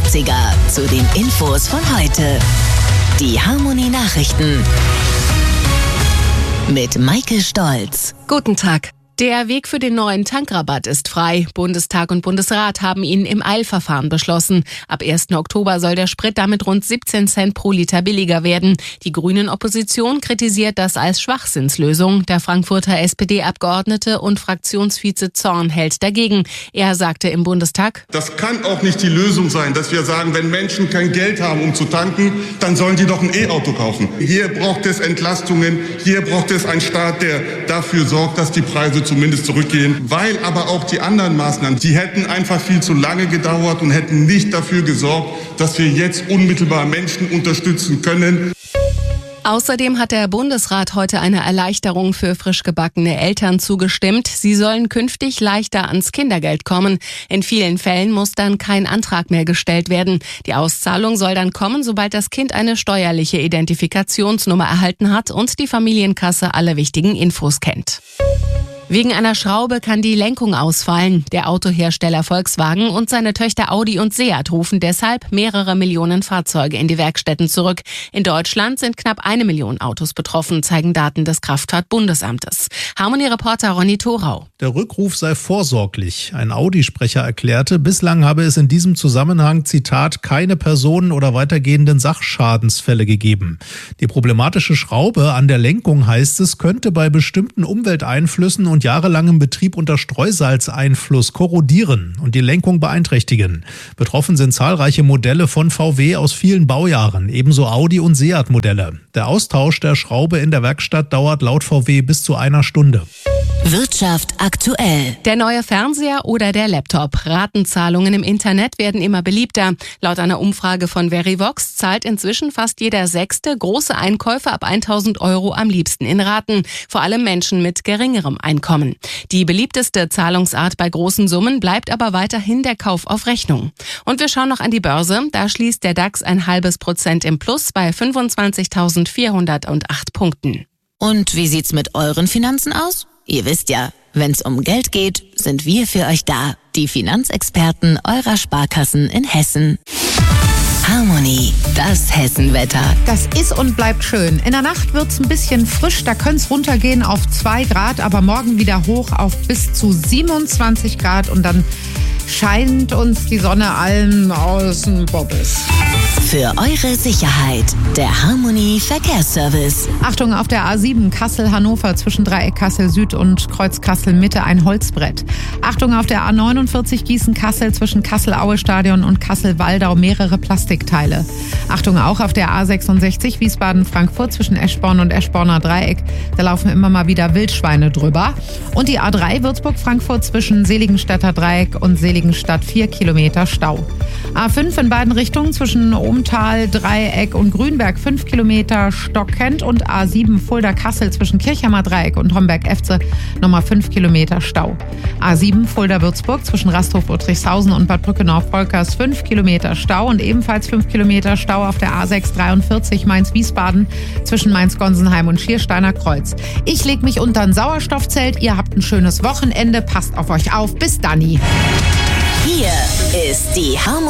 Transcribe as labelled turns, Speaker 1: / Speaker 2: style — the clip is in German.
Speaker 1: 40er zu den Infos von heute. Die Harmonie-Nachrichten mit Maike Stolz.
Speaker 2: Guten Tag. Der Weg für den neuen Tankrabatt ist frei. Bundestag und Bundesrat haben ihn im Eilverfahren beschlossen. Ab 1. Oktober soll der Sprit damit rund 17 Cent pro Liter billiger werden. Die Grünen-Opposition kritisiert das als Schwachsinnslösung. Der Frankfurter SPD-Abgeordnete und Fraktionsvize Zorn hält dagegen. Er sagte im Bundestag:
Speaker 3: Das kann auch nicht die Lösung sein, dass wir sagen, wenn Menschen kein Geld haben, um zu tanken, dann sollen die doch ein E-Auto kaufen. Hier braucht es Entlastungen, hier braucht es einen Staat, der dafür sorgt, dass die Preise zumindest zurückgehen, weil aber auch die anderen Maßnahmen, die hätten einfach viel zu lange gedauert und hätten nicht dafür gesorgt, dass wir jetzt unmittelbar Menschen unterstützen können.
Speaker 2: Außerdem hat der Bundesrat heute eine Erleichterung für frisch gebackene Eltern zugestimmt. Sie sollen künftig leichter ans Kindergeld kommen. In vielen Fällen muss dann kein Antrag mehr gestellt werden. Die Auszahlung soll dann kommen, sobald das Kind eine steuerliche Identifikationsnummer erhalten hat und die Familienkasse alle wichtigen Infos kennt. Wegen einer Schraube kann die Lenkung ausfallen. Der Autohersteller Volkswagen und seine Töchter Audi und Seat rufen deshalb mehrere Millionen Fahrzeuge in die Werkstätten zurück. In Deutschland sind knapp 1 Million Autos betroffen, zeigen Daten des Kraftfahrtbundesamtes. Harmonie-Reporter Ronny Thorau.
Speaker 4: Der Rückruf sei vorsorglich. Ein Audi-Sprecher erklärte, bislang habe es in diesem Zusammenhang, Zitat, keine Personen- oder weitergehenden Sachschadensfälle gegeben. Die problematische Schraube an der Lenkung, heißt es, könnte bei bestimmten Umwelteinflüssen und jahrelangem Betrieb unter Streusalzeinfluss korrodieren und die Lenkung beeinträchtigen. Betroffen sind zahlreiche Modelle von VW aus vielen Baujahren, ebenso Audi- und Seat-Modelle. Der Austausch der Schraube in der Werkstatt dauert laut VW bis zu 1 Stunde.
Speaker 1: Wirtschaft aktuell.
Speaker 2: Der neue Fernseher oder der Laptop. Ratenzahlungen im Internet werden immer beliebter. Laut einer Umfrage von Verivox zahlt inzwischen fast jeder Sechste große Einkäufe ab 1.000 € am liebsten in Raten. Vor allem Menschen mit geringerem Einkommen. Die beliebteste Zahlungsart bei großen Summen bleibt aber weiterhin der Kauf auf Rechnung. Und wir schauen noch an die Börse. Da schließt der DAX 0,5% im Plus bei 25.408 Punkten.
Speaker 1: Und wie sieht's mit euren Finanzen aus? Ihr wisst ja, wenn's um Geld geht, sind wir für euch da. Die Finanzexperten eurer Sparkassen in Hessen. Harmonie, das Hessenwetter.
Speaker 5: Das ist und bleibt schön. In der Nacht wird's ein bisschen frisch, da könnte es runtergehen auf 2 Grad, aber morgen wieder hoch auf bis zu 27 Grad und dann scheint uns die Sonne allen aus dem Bobbes.
Speaker 1: Für eure Sicherheit, der Harmonie Verkehrsservice.
Speaker 5: Achtung, auf der A7 Kassel-Hannover zwischen Dreieck Kassel-Süd und Kreuz Kassel-Mitte ein Holzbrett. Achtung, auf der A49 Gießen-Kassel zwischen Kassel-Aue-Stadion und Kassel-Waldau mehrere Plastikteile. Achtung auch auf der A66 Wiesbaden-Frankfurt zwischen Eschborn und Eschborner Dreieck. Da laufen immer mal wieder Wildschweine drüber. Und die A3 Würzburg-Frankfurt zwischen Seligenstädter Dreieck und Seligenstadt 4 Kilometer Stau. A5 in beiden Richtungen zwischen Ohmtal, Dreieck und Grünberg 5 Kilometer stockend und A7 Fulda-Kassel zwischen Kirchheimer Dreieck und Homberg-Efze nochmal 5 Kilometer Stau. A7 Fulda-Würzburg zwischen Rasthof-Uttrichshausen und Bad Brückenau-Volkers 5 Kilometer Stau und ebenfalls 5 Kilometer Stau auf der A6 43 Mainz-Wiesbaden zwischen Mainz-Gonsenheim und Schiersteiner Kreuz. Ich leg mich unter ein Sauerstoffzelt, ihr habt ein schönes Wochenende, passt auf euch auf, bis dann.
Speaker 1: Hier ist die Harmonie.